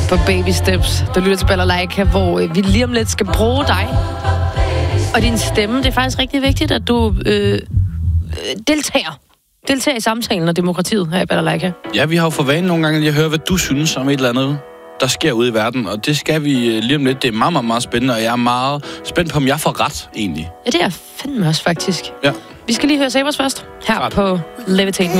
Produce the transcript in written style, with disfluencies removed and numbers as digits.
på Baby Steps. Du lytter til Balalaika, hvor vi lige om lidt skal bruge dig og din stemme. Det er faktisk rigtig vigtigt, at du deltager i samtalen og demokratiet her i Balalaika. Ja, vi har jo for vane nogle gange, at jeg hører, hvad du synes om et eller andet, der sker ude i verden. Og det skal vi lige om lidt. Det er meget, meget, meget spændende, og jeg er meget spændt på, om jeg får ret, egentlig. Ja, det er fandme også, faktisk. Ja. Vi skal lige høre Sabers først, her på Levitate.